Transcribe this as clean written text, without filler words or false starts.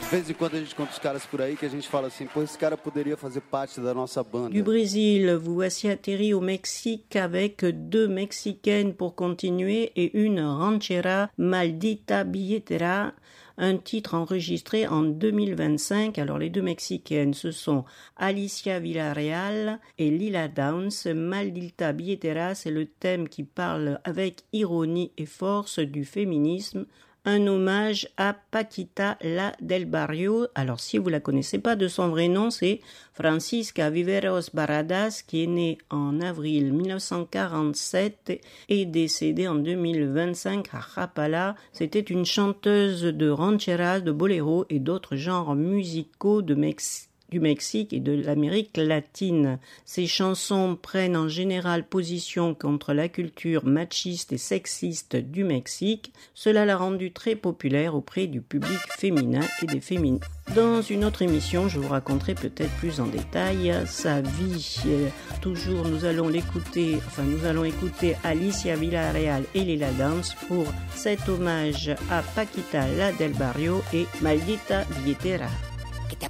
De vez em quando a gente conta os caras por aí que a gente fala assim, pô, esse cara poderia fazer parte da nossa banda. Du Brésil, vous voici atterri au Mexique avec 2 Mexicaines pour continuer et une ranchera, Maldita Billetera, un titre enregistré en 2025. Alors les 2 Mexicaines, ce sont Alicia Villarreal et Lila Downs. Maldita Billetera, c'est le thème qui parle avec ironie et force du féminisme. Un hommage à Paquita La del Barrio. Alors, si vous la connaissez pas, de son vrai nom, c'est Francisca Viveros Baradas, qui est née en avril 1947 et décédée en 2025 à Rapala. C'était une chanteuse de rancheras, de boléro et d'autres genres musicaux du Mexique et de l'Amérique latine. Ces chansons prennent en général position contre la culture machiste et sexiste du Mexique. Cela l'a rendue très populaire auprès du public féminin et des féminines. Dans une autre émission, je vous raconterai peut-être plus en détail sa vie. Toujours, nous allons écouter Alicia Villarreal et Lila Downs pour cet hommage à Paquita La del Barrio et Maldita Billetera.